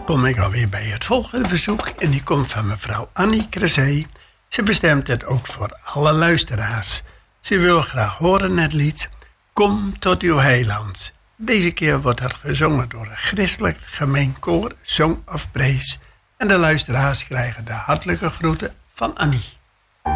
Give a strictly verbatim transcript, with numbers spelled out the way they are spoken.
Dan kom ik alweer bij het volgende verzoek. En die komt van mevrouw Annie Cressé. Ze bestemt het ook voor alle luisteraars. Ze wil graag horen het lied Kom tot uw heiland. Deze keer wordt het gezongen door een christelijk gemeenkoor, Song of Praise. En de luisteraars krijgen de hartelijke groeten van Annie.